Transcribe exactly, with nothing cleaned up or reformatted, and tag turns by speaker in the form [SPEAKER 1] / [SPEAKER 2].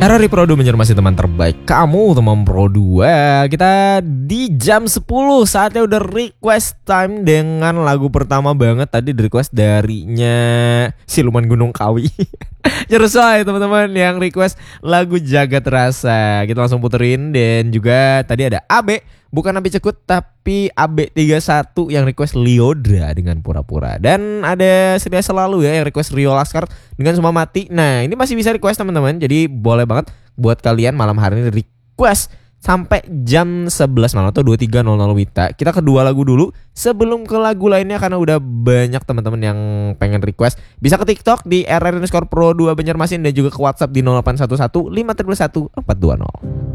[SPEAKER 1] R R I Pro dua Banjarmasin teman terbaik kamu, teman Pro dua. Kita di jam sepuluh, saatnya udah request time dengan lagu pertama banget. Tadi di request darinya Siluman Gunung Kawi. Cerusai teman-teman yang request lagu Jagat Rasa. Kita langsung puterin. Dan juga tadi ada A B, bukan A B Cekut tapi A B tiga satu yang request Liodra dengan Pura-Pura. Dan ada Sedia Selalu ya yang request Rio Laskar dengan Semua Mati. Nah ini masih bisa request teman-teman, jadi boleh banget buat kalian malam hari ini request sampai jam sebelas malam atau dua puluh tiga nol nol Wita. Kita kedua lagu dulu sebelum ke lagu lainnya karena udah banyak teman-teman yang pengen request. Bisa ke TikTok di R R underscore Pro dua Banjarmasin dan juga ke WhatsApp di nol delapan satu satu lima satu satu empat dua nol.